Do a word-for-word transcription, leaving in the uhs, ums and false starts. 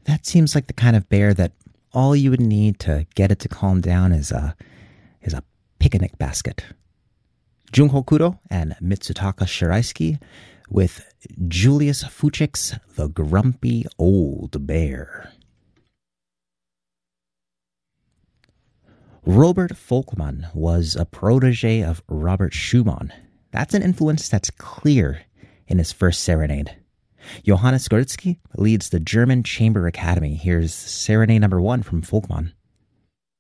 That seems like the kind of bear that all you would need to get it to calm down is a, is a picnic basket. Junho Kuro and Mitsutaka Shiraisuke with Julius Fuchik's The Grumpy Old Bear. Robert Volkmann was a protege of Robert Schumann. That's an influence that's clear in his first serenade. Johannes Gorizki leads the German Chamber Academy. Here's Serenade number one from Volkmann.